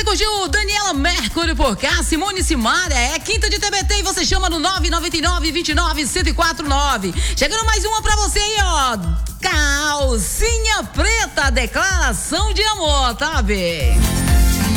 Você curtiu Daniela Mercury por cá, Simone Simaria, é quinta de TBT e você chama no 999-29-1049. Chegando mais uma pra você aí, ó. Calcinha preta, declaração de amor, tá, bem?